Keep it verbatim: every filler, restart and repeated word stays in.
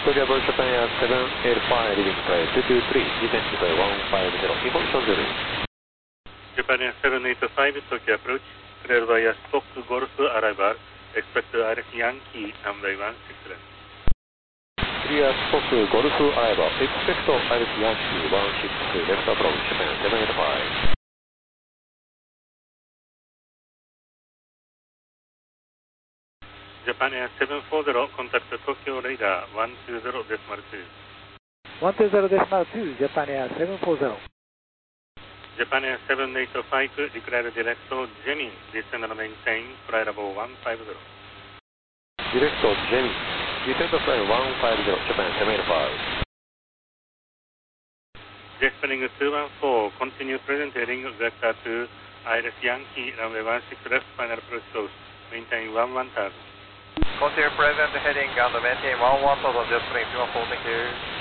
Tokyo Bird Japan Air seven eight five leaving flight two two three, descent to one five zero, information zero. Japan Air seven eight five, Tokyo approach, cleared via Stock Golf arrival, expect Iris Yankee, runway one six left. Clear Stock Golf arrival, expect Iris Yankee one six left approach, Japan seven eight five. Japan Air seven four zero, contact Tokyo radar one two zero decimal two. one two zero decimal two, Japan Air seven four zero. Japan Air seven eight five, declare direct Jenny, descend and maintain, flight level one five zero. Direct Jenny, descend to flight one five zero, Japan seven eight five. Jet spinning two one four, continue present heading vector to Iris Yankee, runway one six left, final approach close, maintain one one thousand. Continue present heading and maintain one one thousand, jet spinning two one four, thank you.